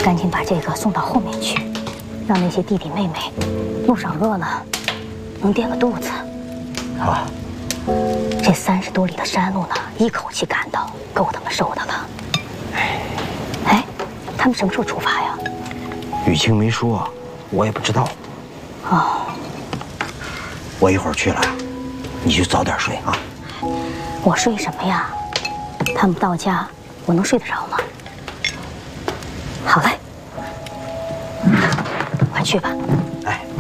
赶紧把这个送到后面去，让那些弟弟妹妹路上饿了能垫个肚子。 好。 这30多里的山路呢，一口气赶到，够他们受的了。哎，他们什么时候出发呀？ 雨清没说，我也不知道。 哦， 我一会儿去了，你就早点睡啊。 我睡什么呀？他们到家，我能睡得着吗？好嘞，快去吧。 哎，